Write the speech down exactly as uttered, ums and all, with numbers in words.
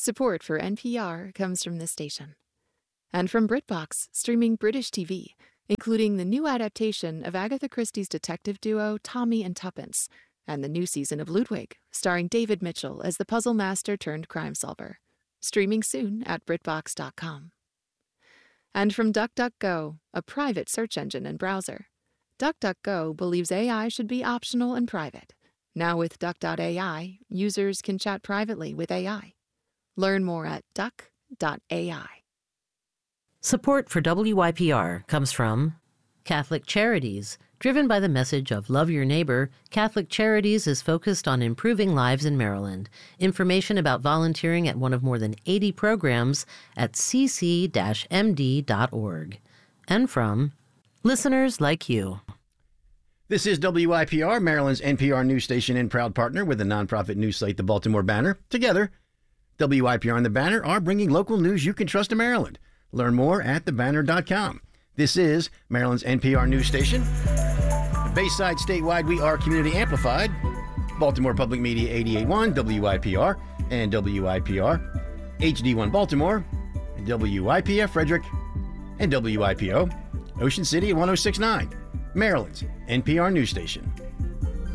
Support for N P R comes from this station. And from BritBox, streaming British T V, including the new adaptation of Agatha Christie's detective duo Tommy and Tuppence, and the new season of Ludwig, starring David Mitchell as the puzzle master turned crime solver. Streaming soon at BritBox dot com. And from DuckDuckGo, a private search engine and browser. DuckDuckGo believes A I should be optional and private. Now with Duck dot A I, users can chat privately with A I. Learn more at duck dot A I. Support for W Y P R comes from Catholic Charities. Driven by the message of love your neighbor, Catholic Charities is focused on improving lives in Maryland. Information about volunteering at one of more than eighty programs at c c dash m d dot org. And from listeners like you. This is W Y P R, Maryland's N P R news station and proud partner with the nonprofit news site, The Baltimore Banner. Together, W Y P R and The Banner are bringing local news you can trust to Maryland. Learn more at the banner dot com. This is Maryland's N P R news station. Bayside statewide, we are community amplified. Baltimore Public Media eighty-eight point one, W Y P R, and W Y P R. H D one Baltimore, and W Y P F Frederick, and W I P O. Ocean City at one oh six point nine. Maryland's N P R news station.